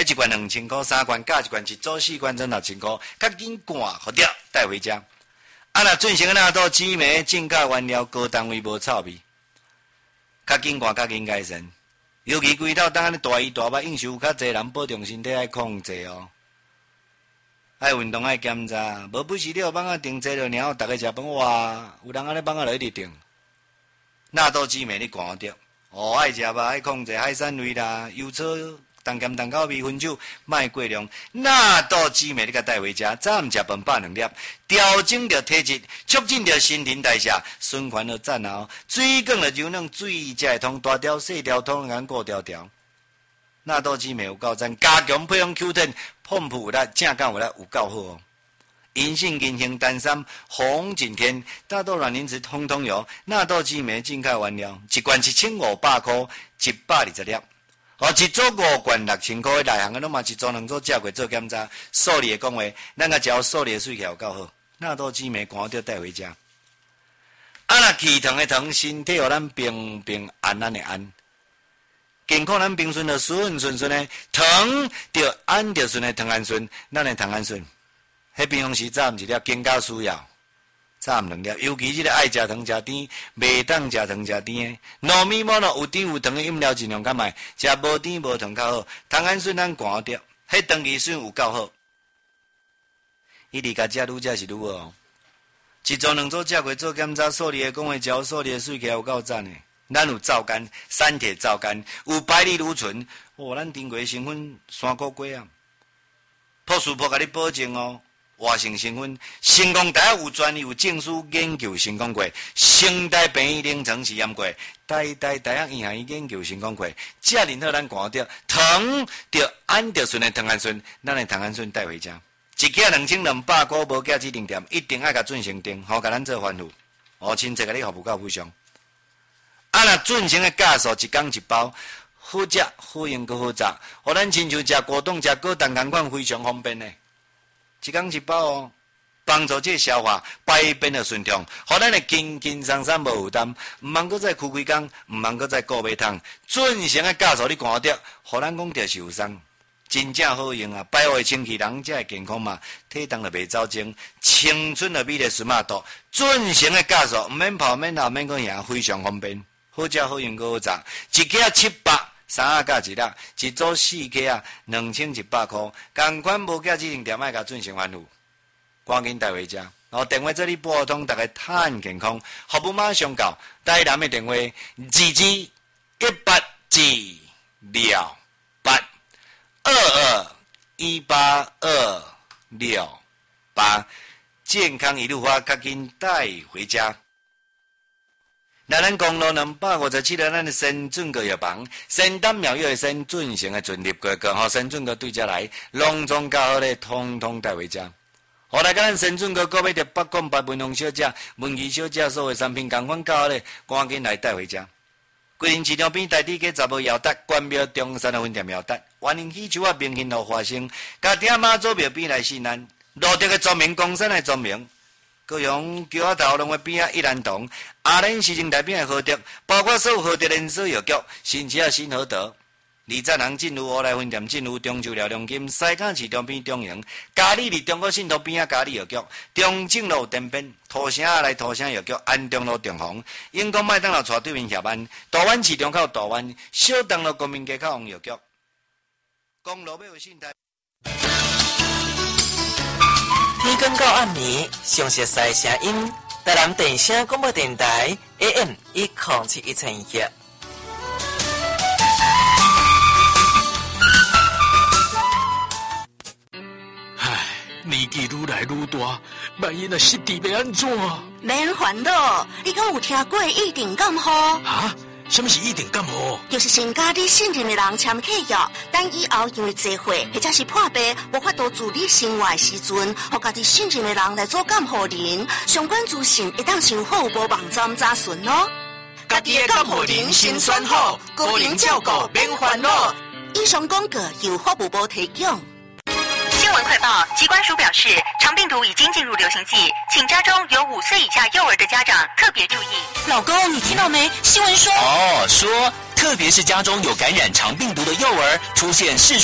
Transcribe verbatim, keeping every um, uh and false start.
一罐两千块，三罐加一罐一组四罐整六千块，较紧赶好掉带回家。啊，若进行纳豆紫莓进价原料高单位无臭味，较紧赶较紧改善。尤其规头当安尼大鱼大肉，应酬较侪人保重身体爱控制哦。爱运动爱检查，无不是你有放啊定制了，然后逐个食饭哇，有人安尼放啊落一直定。纳豆紫莓你赶着，哦爱食肉爱控制海产类啦，油炒、重咸重口味、薰酒，卖过量。纳豆紫莓你甲带回家，早暗食饭饱两粒，调整着体质，促进着新陈代谢，循环了赞哦。水管了柔软，水才会通大条细条通眼过条条。纳豆紫莓有够赞，加强配方 Q 十， 碰有力，正感有力，有够好哦。银杏、银杏、丹参、红景天、大豆卵磷脂通通有，纳豆紫莓进口原料，一罐一千五百块，一百二十粒。哦，一组五罐六千块，内行的拢嘛一组两组食过做检查。数理的讲话，咱个食数理的水气有够好，纳豆紫莓赶着带回家。啊，若气糖的糖，身体互咱平平安安的安，健康咱平顺的顺顺顺的，糖着安着顺的糖安顺，咱的糖安顺。迄平常时早毋一粒，更加需要早毋两粒。尤其即个爱食糖食甜，袂当食糖食甜的。糯米末咯有甜有糖的饮料尽量较卖，食无甜无糖较好。糖安顺咱赶着，迄长期顺有够好。伊离家食愈食是愈好哦。一组两组食过做检查，数理的讲话，食数理的水起来有够赞的。咱有皂苷、三铁皂苷，有百里芦醇，哦，咱珍贵成分三个月啊，朴素朴甲你保证哦。活性成分，成功大学有专利有证书研究成功过，清代病院临床试验过，代代大学医学院研究成功过，遮尔好咱看着糖着安着顺的糖安顺，咱的糖安顺带回家，一件两千两百块，无价指定店，一定爱甲准成订，好甲咱做欢呼，哦，亲切甲你服务到非常。啊，若准成的价数一工一包，好食好用阁好炸，互咱亲像食果冻食果冻同款，非常方便的。一工一包哦，帮助这消化排便的顺畅，互咱的轻轻松松无负担，毋茫搁再开几工，毋茫搁再顾买汤，准成的价数你看着，互咱讲着是有送，真正好用啊！百货清气人才会健康嘛，体重就袂走精，青春的美丽顺马度，准成的价数，毋免泡免闹免搁赢，非常方便，好食好用阁好炸，一克七百。三啊加一粒，一组四克啊，两千一百块。同款无价指定店卖甲准成欢呼，赶紧带回家。然后电话这里拨通，大家趁健康，服务马上到。台南的电话：二二一八二六八二二一八二六八，健康一路发，赶紧带回家。那咱公路两百五十七个咱的深圳个药房，仙丹妙药的先准成的准入过过，吼深圳个对家来，隆重较好咧，通通带回家。后来咱深圳个购买着八公八文龙小姐、文具小姐所有产品，共款较好咧，赶紧来带回家。桂林市场边台地嘅十号摇达，关庙中山的分店摇达，万宁喜洲啊明兴路花生，家丁妈祖庙边来信安，路德嘅庄名，公山的庄名。高雄桥仔头龙的边啊一兰堂，阿莲市政台边的和德，包括所有和德连锁药局，新市啊新和德，二站行进入乌来分店，进入中州辽良金，西港市场边中营，嘉义伫中国信托边啊嘉义药局，中正路店边，土城来土城药局，安中路中红，永康麦当劳带对面下班，大湾市场口大湾，小东路国民街口红药局，公路要有信台。 天光到暗暝，详细赛声音，台南电声广播电台 A M 一零七一千赫。 唉，年纪愈来愈大，万一若失智要安怎？ 免烦恼，你敢有听过一定感冒？ 啊？什么是一定感冒？ 就是先甲你信任的人签契约，等以后因为聚会或者是破病无法度自理生活的时阵，互家己信任的人来做监护人，相关资讯一旦想好，无网站查询哦。 家己的监护人先选好，个人照顾免烦恼。 以上广告由法务部提供。 新闻快报：疾管署表示，肠病毒已经进入流行季，请家中有五岁以下幼儿的家长特别注意。 老公，你听到没？新闻说， 哦，说特别是家中有感染肠病毒的幼儿出现视